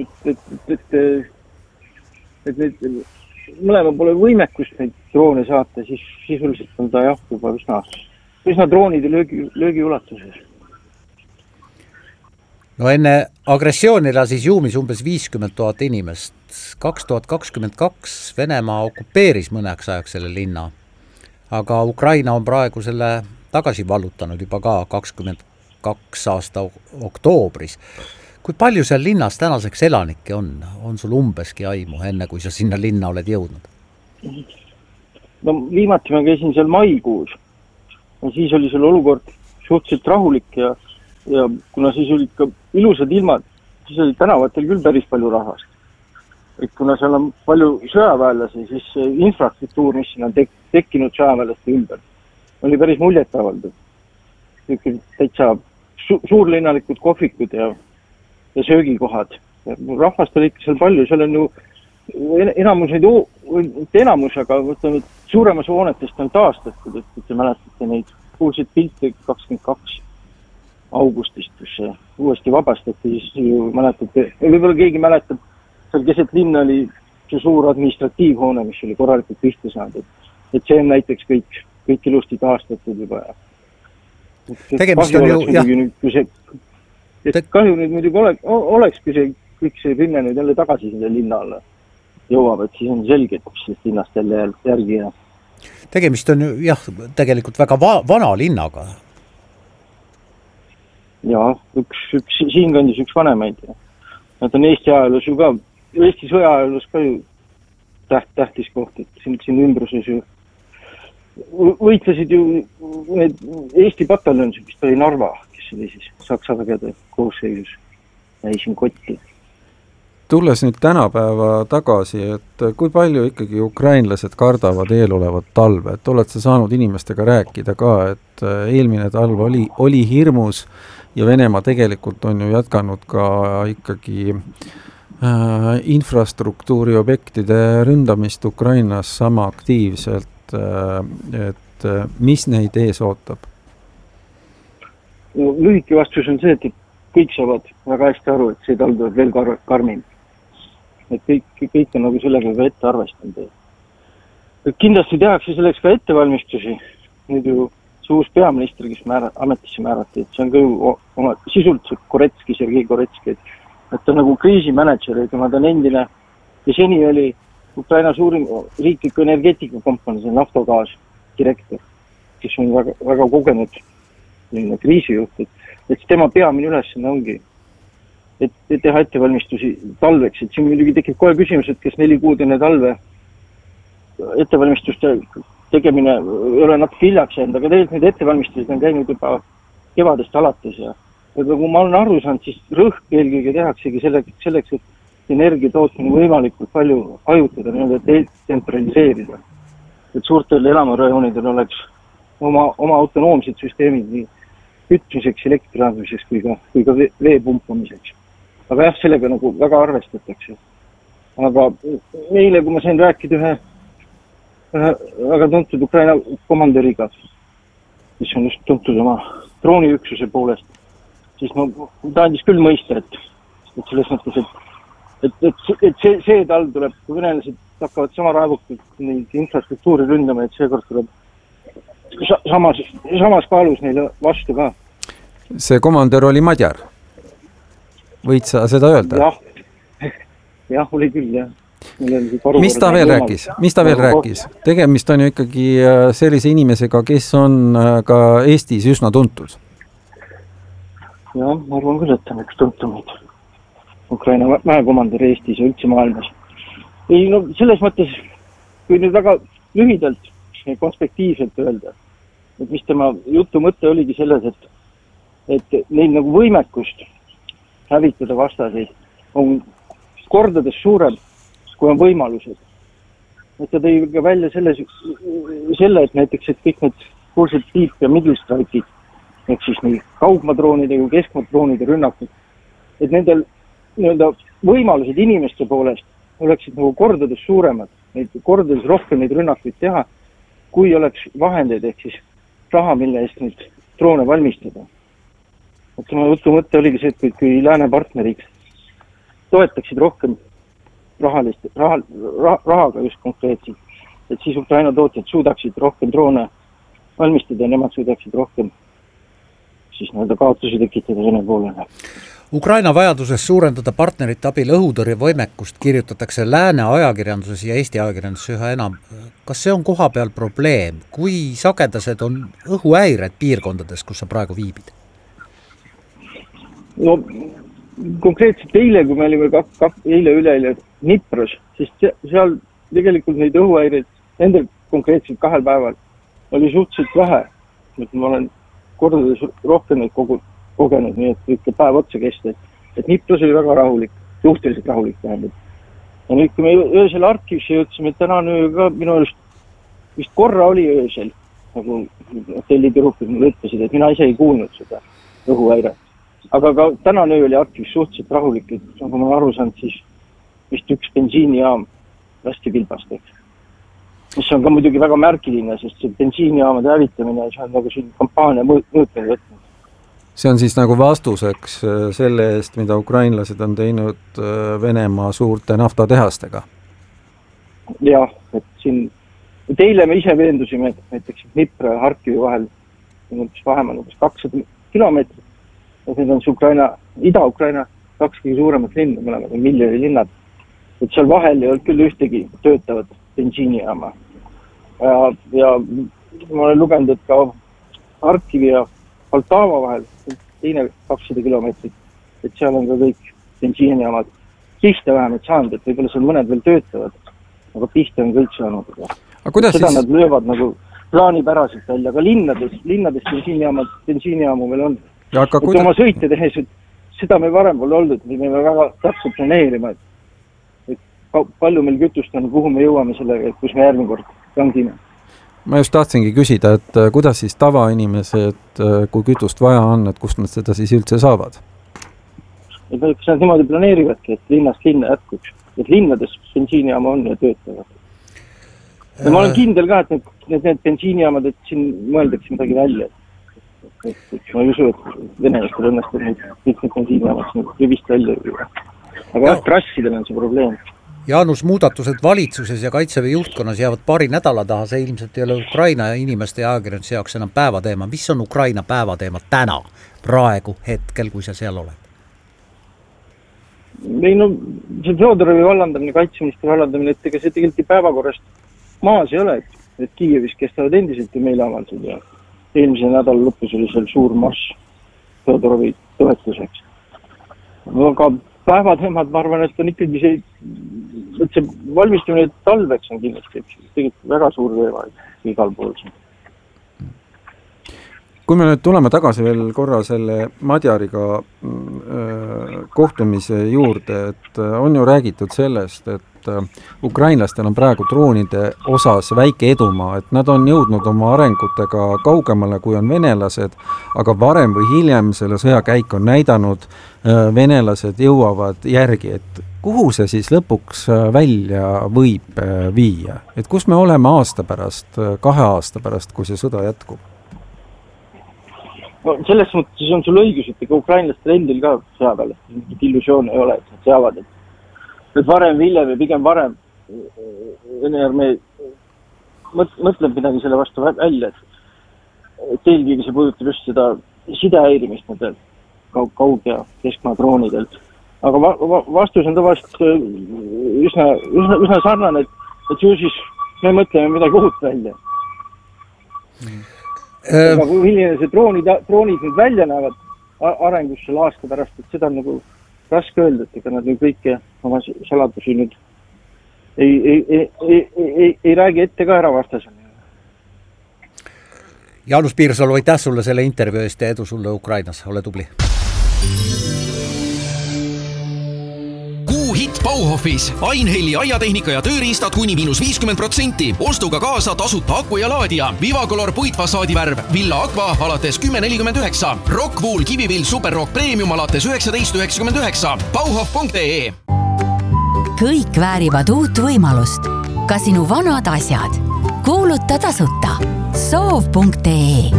et neid mõlema pole võimekust neid droone saata, siis sisuliselt on ta jah juba üsna droonide löögi ulatuses. No enne agressiooni elas Izjumis umbes 50 000 inimest. 2022 Venemaa okupeeris mõneks ajaks selle linna, aga Ukraina on praegu selle tagasi vallutanud juba ka 22 aasta oktoobris. Kui palju seal linnas tänaseks elanikke on? On sul umbeski aimu, enne kui sa sinna linna oled jõudnud? No viimati ma käisin seal maikuus. Ja siis oli seal olukord suhteliselt rahulik ja kuna siis olid ka ilusad ilmad, siis oli tänavatel küll päris palju rahvast. Et kuna seal on palju sõjaväelasi, siis infrastruktuur, mis siin on tekkinud sõjaväelaste ümber, oli päris muljetavaldav. Täitsa suurlinnalikud kohvikud ja söögikohad. Rahvast oli ikka seal palju, seal on ju enamus, aga võtame, suuremas hoonetest on taastatud, et te mäletate neid kuulsid pilte 22 augustist, kus see uuesti vabastati, siis ju mäletate, võib-olla keegi mäletab, seal keset linna oli see suur administratiivhoone, mis oli korralikult pihta saanud, et see on näiteks kõik ilusti taastatud juba. Tegemist on ju, jah. Kahju nüüd muidugi oleks, kui see kõik see rinne nüüd jälle tagasi selle linna alla jõuab, et siis on selge, et kus sellest linnast jälle järgi jääb. Tegemist on ju, jah, tegelikult väga vana linnaga. Jaa, siinkandis üks vanemaid. Nad on Eesti ajaloos ju ka, Eesti sõjaajaloos ka ju tähtis koht, et siin ümbruses ju võitlesid ju need Eesti pataljon, mis oli Narva, kes oli siis Saksa vägede koosseisus, jäi siin kotti. Tulles nüüd tänapäeva tagasi, et kui palju ikkagi ukrainlased kardavad eelolevat talve, et oled sa saanud inimestega rääkida ka, et eelmine talv oli hirmus ja Venemaa tegelikult on ju jätkanud ka ikkagi infrastruktuuri objektide ründamist Ukrainas sama aktiivselt, et mis neid ees ootab? Lühike vastus on see, et kõik saavad väga hästi aru, et see talv tuleb veel karmim. Et kõik on nagu sellega ka ette arvestanud. Kindlasti tehakse selleks ka ettevalmistusi. Nüüd ju see uus peaminister, kes ametisse määrati, et see on ka ju oma sisult Koretski, Sergei Koretski, et ta on nagu kriisimänedžer, et ta on endine ja seni oli Ukraina suurim riikliku energeetikakompanii, see Naftogaas direktor, kes on väga kogenud kriisijuht, et tema peamine ülesanne ongi et teha ettevalmistusi talveks, et siin muidugi tekib kohe küsimus, et kes 4 kuud enne talve ettevalmistuste tegemine ei ole natuke hiljaks jäänud, aga tegelikult need ettevalmistused on käinud juba kevadest alates ja kui ma olen aru saanud, siis rõhk eelkõige tehaksegi selleks, et energia tootmine võimalikult palju hajutada, detsentraliseerida. Et suurtel elamurajoonidel oleks oma autonoomsed süsteemid nii kütmiseks, elektriandmiseks kui ka vee pumpamiseks. Aga jah, sellega nagu väga arvestatakse. Aga meile, kui ma sain rääkida ühe väga tuntud Ukraina komandöriga, mis on just tuntud oma drooniüksuse poolest, siis ta andis küll mõista, et selles mõttes, et see talv tuleb, kui venelased hakkavad sama raevukalt neid infrastruktuuri ründama, et seekord tuleb samas kaalus neile vastu ka. See komandör oli Madjar? Võid sa seda öelda? Jah, oli küll, jah. Mis ta veel rääkis? Tegemist on ju ikkagi sellise inimesega, kes on ka Eestis üsna tuntud. Jah, ma arvan küll, et on üks tuntumid Ukraina väekomandör Eestis ja üldse maailmas. Ei, no selles mõttes, kui nüüd väga lühidalt ja konspektiivselt öelda, et mis tema jutu mõte oligi selles, et neil nagu võimekust hävitada vastaseid on kordades suurem, kui on võimalused. Et ta tõi ka välja selle, et näiteks, et kõik need kuulsed Deep ja Middle Strike'id, ehk siis nii kaugmadroonide kui keskmadroonide rünnakud, et nendel võimalused inimeste poolest oleksid nagu kordades suuremad, kordades rohkem neid rünnakuid teha, kui oleks vahendeid ehk siis raha, mille eest neid droone valmistada. Et tema jutu mõte oligi see, et kui lääne partneriks toetaksid rohkem rahaga just konkreetselt, et siis Ukraina tootjad suudaksid rohkem droone valmistada ja nemad suudaksid rohkem siis kaotusi tekitada Vene poolele. Ukraina vajaduses suurendada partnerite abil õhutõrje võimekust kirjutatakse lääne ajakirjanduses ja Eesti ajakirjanduses üha enam. Kas see on koha peal probleem? Kui sagedased on õhuhäired piirkondades, kus sa praegu viibid? No konkreetselt eile, kui me olime üleeile Dnipros, siis seal tegelikult neid õhuhäireid nendel konkreetselt 2 päeval oli suhteliselt vähe. Ma olen kordades rohkem neid kogenud, nii et ikka päev otsa kesta. Et Dnipros oli väga rahulik, suhteliselt rahulik tähendab. Ja nüüd, kui me öösel Arkivisse jõudsime, et täna öö ka minu arust vist korra oli öösel, nagu hotellitürupid mulle ütlesid, et mina ise ei kuulnud seda õhuhäire. Aga ka täna öö oli Arkivis suhteliselt rahulik, et nagu ma aru saanud, siis vist üks bensiinijaam lasti pilbasteks. Mis on ka muidugi väga märkiline, sest see bensiinijaamade hävitamine see on nagu siin kampaania mõõtmine võtnud. See on siis nagu vastuseks selle eest, mida ukrainlased on teinud Venemaa suurte naftatehastega? Jah, et siin teile me ise veendusime, et näiteks Dnipro ja Harkivi vahel vahemal 200 kilomeetrit. Et need on Ukraina, Ida-Ukraina 2 kõige suuremat linna, mõlemad on miljoni linnad. Et seal vahel ei olnud küll ühtegi töötavat bensiinijaama. Ja ma olen lugenud, et ka Harkivi ja Poltava vahel, teine 200 kilomeetrit, et seal on ka kõik bensiinijaamad pihta vähemalt saanud, et võib-olla seal mõned veel töötavad, aga pihta on kõik saanud. Seda siis... nad löövad nagu plaanipäraselt välja, aga linnades bensiinijaamu veel on. Et oma sõite tehes, seda me varem pole olnud, me peame väga täpselt planeerima, et palju meil kütust on, kuhu me jõuame sellega, kus me järgmine kord rangime. Ma just tahtsingi küsida, et kuidas siis tavainimesed, kui kütust vaja on, et kust nad seda siis üldse saavad? Et nad niimoodi planeerivadki, et linnast linna jätkuks. Et linnades bensiinijaama on ja töötavad. Ja ma olen kindel ka, et need bensiinijaamad, et siin mõeldakse midagi välja. Ma ei usu, et venelastel õnnestub kõik need bensiinijaamad vist välja. Aga trassidel on see probleem. Jaanus, muudatused valitsuses ja Kaitseväe juhtkonnas jäävad paari nädala taha, see ilmselt ei ole Ukraina inimeste ja ajakirjanduse jaoks enam päevateema. Mis on Ukraina päevateema täna, praegu, hetkel, kui sa seal oled? Ei no, see Fjodorovi vallandamine, kaitseministri vallandamine, et ega see tegelikult päevakorrast maas ei ole, et Kiievis kestavad endiselt ja meile avaldused ja eelmise nädala lõpus oli seal suur marss Fjodorovi toetuseks. Aga päevateemad, ma arvan, et on ikkagi see valmistumine talveks on kindlasti tegelikult väga suur teema igal pool. Kui me nüüd tuleme tagasi veel korra selle Madjariga kohtumise juurde, et on ju räägitud sellest, et ukrainlastel on praegu droonide osas väike edumaa, et nad on jõudnud oma arengutega kaugemale, kui on venelased, aga varem või hiljem selle sõjakäik on näidanud, venelased jõuavad järgi, et kuhu see siis lõpuks välja võib viia? Et kus me oleme aasta pärast, 2 aasta pärast, kui see sõda jätkub? No, selles mõttes on sul õigus, et ukrainlastel endil ka sõja peale, mingit illusioon ei ole, et nad seavad, et varem, hiljem ja pigem varem Vene armee mõtleb midagi selle vastu välja, et eelkõige see puudutab just seda sidehäirimist nendel kaug- ja keskmaa droonidel. Aga vastus on tavaliselt üsna sarnane, et ju siis me mõtleme midagi uut välja. Aga kui milline see droonid nüüd välja näevad arengus selle aasta pärast, et seda on nagu raske öelda, et ega nad nüüd kõike oma saladusi nüüd ei räägi ette ka ära vastasena. Jaanus Piirsalu, aitäh sulle selle intervjuu eest ja edu sulle Ukrainas, ole tubli. Hitt Bauhofis. Ainhelli aiatehnika ja tööriistad kuni -50%. Ostuga kaasa tasuta aku ja laadija. Vivacolor puitfassaadivärv. Villa Aqua alates 10,49. Rockwool Kivivill Superrock Premium alates 19,99. Bauhof.ee. Kõik väärivad uut võimalust. Ka sinu vanad asjad. Kuuluta tasuta. Soov.ee.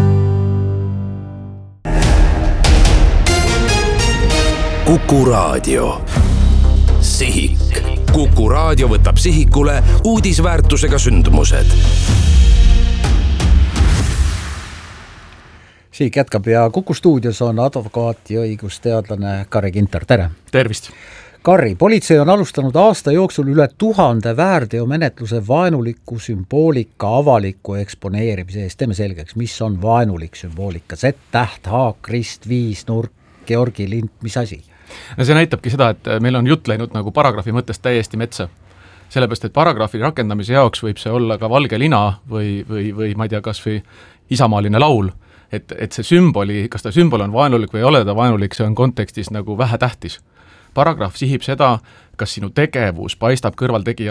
Kuku Raadio. Sihik. Kuku Raadio võtab sihikule uudisväärtusega sündmused. Sihik jätkab ja Kuku stuudios on advokaat ja õigusteadlane Kari Ginter, tere! Tervist! Kari, politsei on alustanud aasta jooksul üle 1000 väärteomenetluse vaenuliku sümboolika avaliku eksponeerimise eest. Teeme selgeks, mis on vaenulik sümboolika? Z, täht, haak, rist, viisnurk, Georgi lint, mis asi? No see näitabki seda, et meil on jutt läinud nagu paragrahvi mõttest täiesti metsa. Sellepärast, et paragrahvi rakendamise jaoks võib see olla ka valge lina või ma ei tea, kas või isamaaline laul. Et see sümboli, kas ta sümbol on vaenulik või ei ole ta vaenulik, see on kontekstis nagu vähe tähtis. Paragrahv sihib seda, kas sinu tegevus paistab kõrvaltegija